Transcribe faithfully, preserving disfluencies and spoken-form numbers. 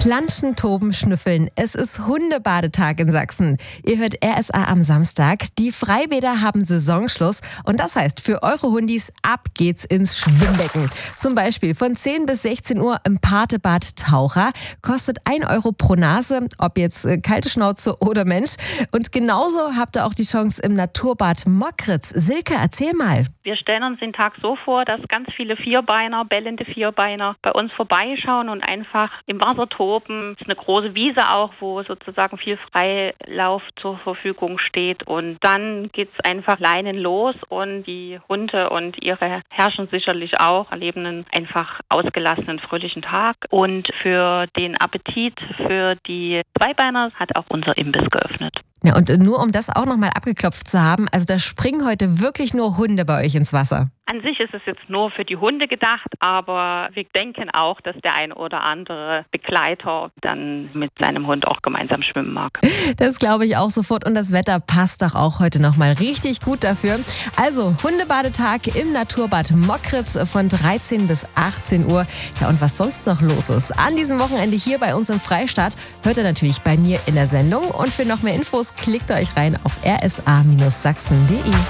Planschen, toben, schnüffeln. Es ist Hundebadetag in Sachsen. Ihr hört R S A am Samstag. Die Freibäder haben Saisonschluss und das heißt für eure Hundis, ab geht's ins Schwimmbecken. Zum Beispiel von zehn bis sechzehn Uhr im Patebad Taucher. Kostet ein Euro pro Nase, ob jetzt äh, kalte Schnauze oder Mensch. Und genauso habt ihr auch die Chance im Naturbad Mockritz. Silke, erzähl mal. Wir stellen uns den Tag so vor, dass ganz viele Vierbeiner, bellende Vierbeiner bei uns vorbeischauen und einfach im Wasser toben. Es ist eine große Wiese auch, wo sozusagen viel Freilauf zur Verfügung steht. Und dann geht's einfach Leinen los und die Hunde und ihre Herrchen sicherlich auch erleben einen einfach ausgelassenen, fröhlichen Tag. Und für den Appetit für die Zweibeiner hat auch unser Imbiss geöffnet. Ja, und nur um das auch nochmal abgeklopft zu haben, also da springen heute wirklich nur Hunde bei euch ins Wasser. An sich ist es jetzt nur für die Hunde gedacht, aber wir denken auch, dass der ein oder andere Begleiter dann mit seinem Hund auch gemeinsam schwimmen mag. Das glaube ich auch sofort und das Wetter passt doch auch heute nochmal richtig gut dafür. Also Hundebadetag im Naturbad Mockritz von dreizehn bis achtzehn Uhr. Ja, und was sonst noch los ist an diesem Wochenende hier bei uns im Freistaat, hört ihr natürlich bei mir in der Sendung. Und für noch mehr Infos klickt euch rein auf r s a Bindestrich sachsen punkt d e.